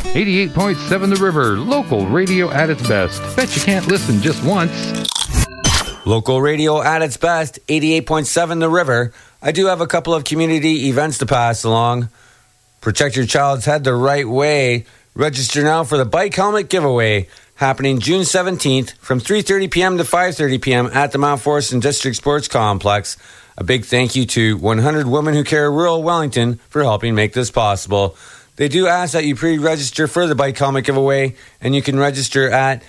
88.7 The River, local radio at its best. Bet you can't listen just once. Local radio at its best, 88.7 The River. I do have a couple of community events to pass along. Protect your child's head the right way. Register now for the bike helmet giveaway, happening June 17th from 3:30 p.m. to 5:30 p.m. at the Mount Forest and District Sports Complex. A big thank you to 100 Women Who Care Rural Wellington for helping make this possible. They do ask that you pre-register for the bike helmet giveaway, and you can register at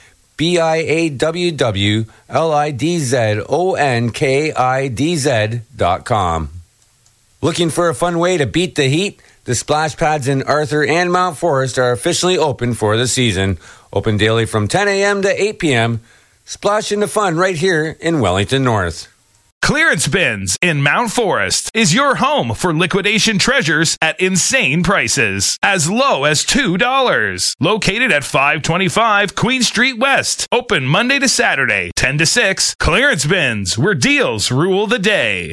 BIAWWLIDZONKIDZ.com. Looking for a fun way to beat the heat? The splash pads in Arthur and Mount Forest are officially open for the season. Open daily from 10 a.m. to 8 p.m. Splash into fun right here in Wellington North. Clearance Bins in Mount Forest is your home for liquidation treasures at insane prices, as low as $2. Located at 525 Queen Street West. Open Monday to Saturday, 10 to 6. Clearance Bins, where deals rule the day.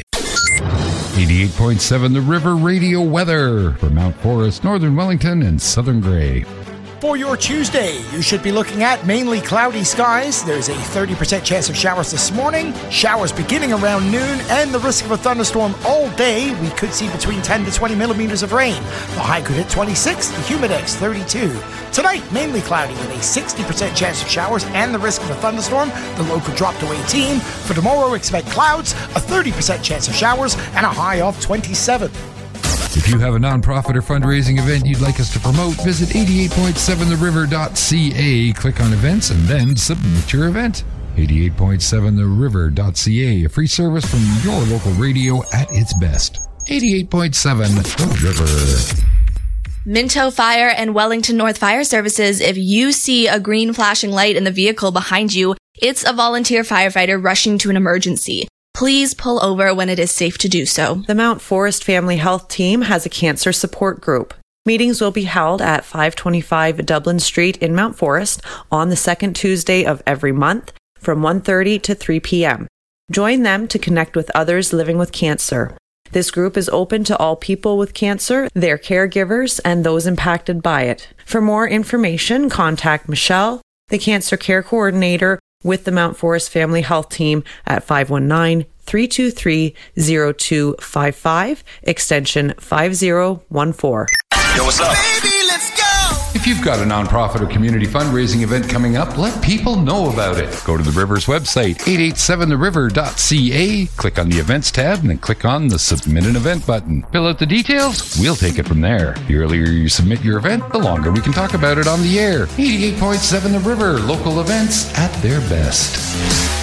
88.7 The River radio weather for Mount Forest, Northern Wellington, and Southern Grey. For your Tuesday, you should be looking at mainly cloudy skies. There's a 30% chance of showers this morning. Showers beginning around noon, and the risk of a thunderstorm all day. We could see between 10 to 20 millimeters of rain. The high could hit 26, the humidex 32. Tonight, mainly cloudy with a 60% chance of showers and the risk of a thunderstorm. The low could drop to 18. For tomorrow, expect clouds, a 30% chance of showers, and a high of 27. If you have a nonprofit or fundraising event you'd like us to promote, visit 88.7theriver.ca, click on events, and then submit your event. 88.7theriver.ca, a free service from your local radio at its best. 88.7 The River. Minto Fire and Wellington North Fire Services. If you see a green flashing light in the vehicle behind you, it's a volunteer firefighter rushing to an emergency. Please pull over when it is safe to do so. The Mount Forest Family Health Team has a cancer support group. Meetings will be held at 525 Dublin Street in Mount Forest on the second Tuesday of every month from 1:30 to 3 p.m. Join them to connect with others living with cancer. This group is open to all people with cancer, their caregivers, and those impacted by it. For more information, contact Michelle, the Cancer Care Coordinator with the Mount Forest Family Health Team at 519-323-0255, extension 5014. Yo, what's up? Baby, let's go! If you've got a nonprofit or community fundraising event coming up, let people know about it. Go to the River's website, 887theriver.ca, click on the events tab, and then click on the Submit an Event button. Fill out the details, we'll take it from there. The earlier you submit your event, the longer we can talk about it on the air. 88.7 The River, local events at their best.